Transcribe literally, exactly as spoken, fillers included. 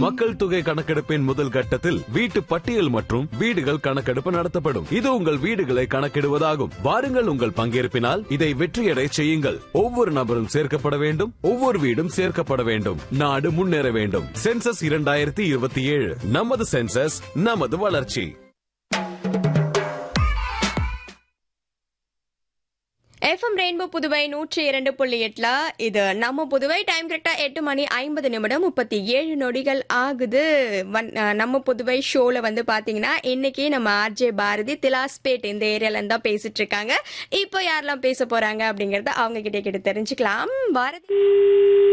மக்கள் தொகை கணக்கெடுப்பின் முதல் கட்டத்தில் வீட்டு பட்டியல் மற்றும் வீடுகள் கணக்கெடுப்பு நடத்தப்படும். இது உங்கள் வீடுகளை கணக்கிடுவதாகும். வாருங்கள், உங்கள் பங்கேற்பினால் இதை வெற்றியடை செய்யுங்கள். ஒவ்வொரு நபரும் சேர்க்கப்பட வேண்டும், ஒவ்வொரு வீடும் சேர்க்கப்பட வேண்டும். நாடு முன்னேற வேண்டும். சென்சஸ் இரண்டாயிரத்தி இருபத்தி ஏழு, நமது சென்சஸ், நமது வளர்ச்சி. எஃப்எம் ரெயின்போ புதுவை நூற்றி இரண்டு புள்ளி எட்டுல இது நம்ம புதுவை. டைம் கரெக்டா எட்டு மணி ஐம்பது நிமிடம் முப்பத்தி ஏழு நொடிகள் ஆகுது. நம்ம புதுவை ஷோல வந்து பாத்தீங்கன்னா இன்னைக்கு நம்ம ஆர்ஜே பாரதி திலாஸ்பேட் இந்த ஏரியால இருந்தா பேசிட்டு இருக்காங்க. இப்போ யாரெல்லாம் பேச போறாங்க அப்படிங்கறத அவங்க கிட்ட கிட்ட தெரிஞ்சுக்கலாம். பாரதி